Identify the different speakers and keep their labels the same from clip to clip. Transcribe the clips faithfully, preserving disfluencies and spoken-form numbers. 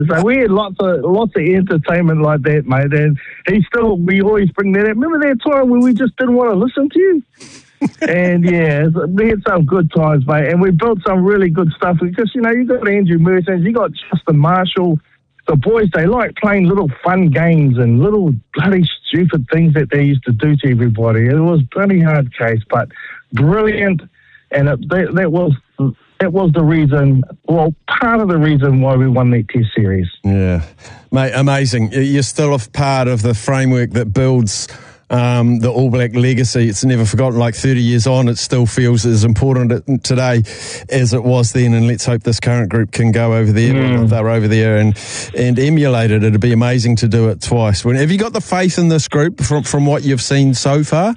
Speaker 1: So we had lots of lots of entertainment like that, mate. And he still, we always bring that up. Remember that time when we just didn't want to listen to you? And yeah, we had some good times, mate. And we built some really good stuff because, you know, you got Andrew Mertens, you got Justin Marshall. The boys, they like playing little fun games and little bloody stupid things that they used to do to everybody. It was bloody hard case, but brilliant. And it, that, that was that was the reason, well, part of the reason why we won that Test series.
Speaker 2: Yeah, mate, amazing. You're still a part of the framework that builds Um, the All Black legacy. It's never forgotten. Like thirty years on, it still feels as important today as it was then, and let's hope this current group can go over there. Mm. They're over there and and emulate it. It'd be amazing to do it twice. When, have you got the faith in this group from, from what you've seen so far?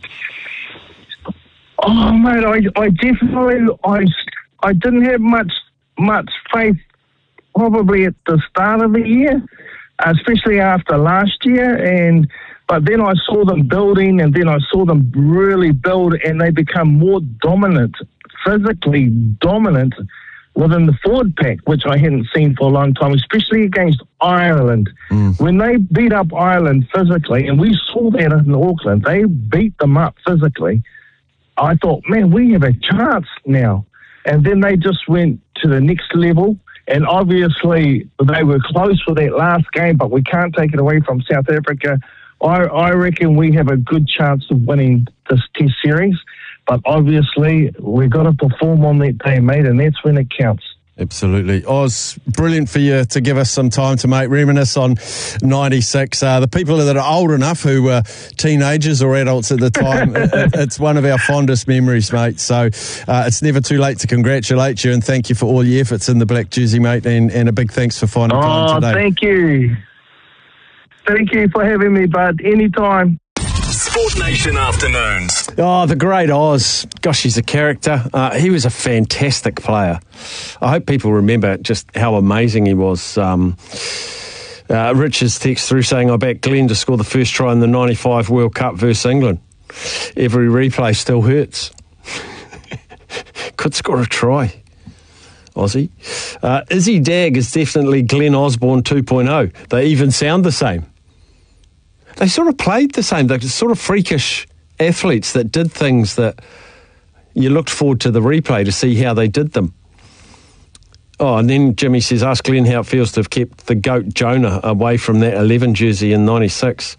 Speaker 1: Oh, mate, I, I definitely, I, I didn't have much, much faith probably at the start of the year, especially after last year, and but then I saw them building, and then I saw them really build, and they become more dominant, physically dominant within the forward pack, which I hadn't seen for a long time, especially against Ireland. Mm. When they beat up Ireland physically, and we saw that in Auckland, they beat them up physically. I thought, man, we have a chance now. And then they just went to the next level. And obviously, they were close for that last game, but we can't take it away from South Africa. I, I reckon we have a good chance of winning this Test series, but obviously we've got to perform on that day, mate, and that's when it counts.
Speaker 2: Absolutely. Oz, brilliant for you to give us some time to, mate, reminisce on ninety-six. Uh, the people that are old enough who were teenagers or adults at the time, it, it's one of our fondest memories, mate. So uh, it's never too late to congratulate you and thank you for all your efforts in the black jersey, mate, and, and a big thanks for finding
Speaker 1: oh,
Speaker 2: time today.
Speaker 1: Oh, thank you. Thank you for having me, bud. Anytime.
Speaker 3: Sport Nation Afternoons.
Speaker 2: Oh, the great Oz. Gosh, he's a character. Uh, he was a fantastic player. I hope people remember just how amazing he was. Um, uh, Richard's text through saying, I backed Glenn to score the first try in the ninety-five World Cup versus England. Every replay still hurts. Could score a try. Aussie. Uh, Izzy Dag is definitely Glenn Osborne two point oh. They even sound the same. They sort of played the same. They're sort of freakish athletes that did things that you looked forward to the replay to see how they did them. Oh, and then Jimmy says, ask Glenn how it feels to have kept the GOAT Jonah away from that eleven jersey in ninety-six.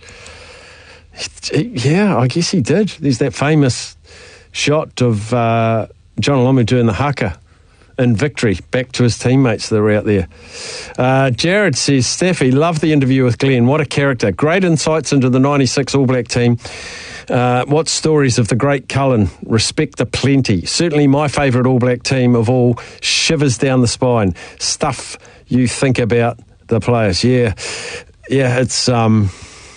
Speaker 2: Yeah, I guess he did. There's that famous shot of uh, John Lomu doing the haka in victory back to his teammates that were out there. Uh, Jared says, Staffy, love the interview with Glenn. What a character. Great insights into the ninety-six All Black team. Uh, what stories of the great Cullen? Respect aplenty. Certainly my favourite All Black team of all. Shivers down the spine. Stuff you think about the players. Yeah, yeah, it's um,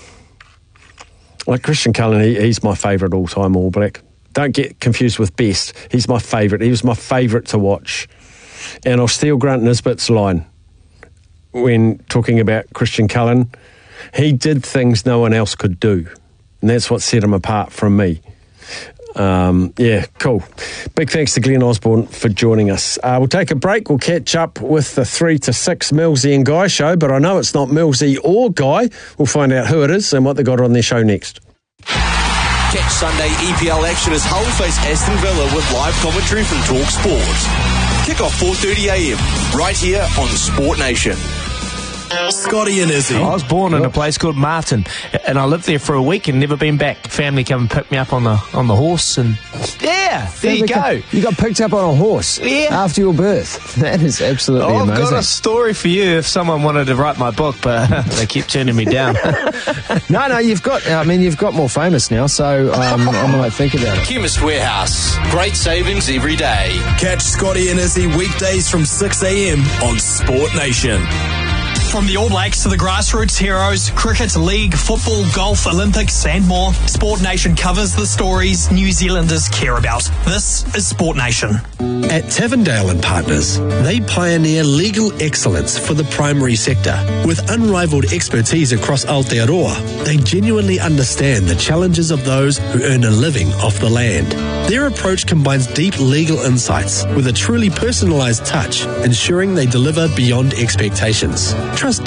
Speaker 2: like Christian Cullen, he, he's my favourite all-time All Black. Don't get confused with best. He's my favourite. He was my favourite to watch. And I'll steal Grant Nisbet's line when talking about Christian Cullen. He did things no one else could do. And that's what set him apart from me. Um, yeah, cool. Big thanks to Glenn Osborne for joining us. Uh, we'll take a break. We'll catch up with the three to six Millsy and Guy show, but I know it's not Millsy or Guy. We'll find out who it is and what they got on their show next.
Speaker 3: Catch Sunday E P L action as Hull face Aston Villa with live commentary from Talk Sport. Kick off four thirty a m right here on Sport Nation. Scotty and Izzy.
Speaker 4: I was born in a place called Martin, and I lived there for a week and never been back. Family come and pick me up on the on the horse, and yeah, there you go.
Speaker 5: You got picked up on a horse
Speaker 4: yeah.
Speaker 5: after your birth. That is absolutely
Speaker 4: oh,
Speaker 5: amazing.
Speaker 4: I've got a story for you if someone wanted to write my book, but they keep turning me down.
Speaker 5: no, no, you've got. I mean, you've got more famous now, so um, I might think about it.
Speaker 3: Chemist Warehouse, great savings every day. Catch Scotty and Izzy weekdays from six a m on Sport Nation.
Speaker 6: From the All Blacks to the grassroots heroes, cricket, league, football, golf, Olympics and more, Sport Nation covers the stories New Zealanders care about. This is Sport Nation.
Speaker 7: At Tavendale and Partners, they pioneer legal excellence for the primary sector. With unrivaled expertise across Aotearoa, they genuinely understand the challenges of those who earn a living off the land. Their approach combines deep legal insights with a truly personalised touch, ensuring they deliver beyond expectations. Trust